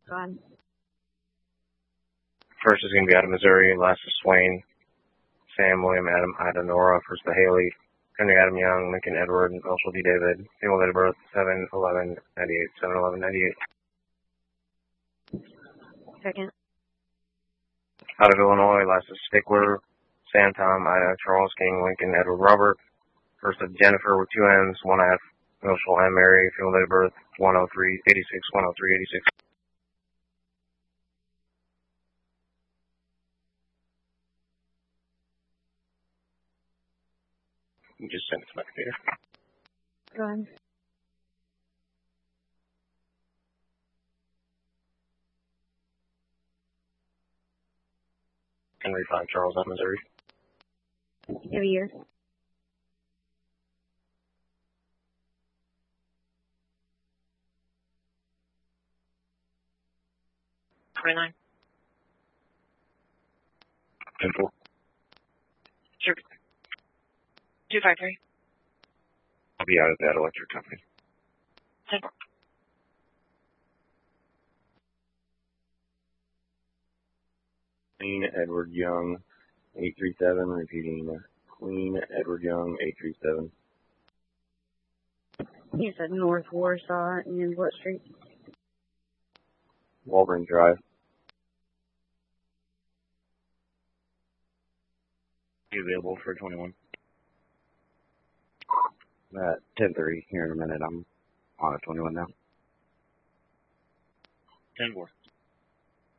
Go ahead. First is going to be out of Missouri. Last is Swain. Sam, William, Adam, Ida, Nora. First the Haley. Henry, Adam, Young, Lincoln, Edward, Marshall, D. David. Female date of birth 7/11/98. 7/11/98. Second. Out of Illinois. Last is Stickler. Sam, Tom, Ida, Charles, King, Lincoln, Edward, Robert. First is Jennifer with 2 N's, 1 F. Initial M. Mary. Female date of birth 103/86. 103/86. You just send it to my computer. Go ahead. Henry 5, Charles, out Missouri. Give a year. $29. Simple. Sure. 253. I'll be out at that electric company. 10. Queen Edward Young, 837. Repeating. Queen Edward Young, 837. You said North Warsaw and what street? Walburn Drive. Be available for 21. At 10:30 here in a minute. I'm on a 21 now. 10-4.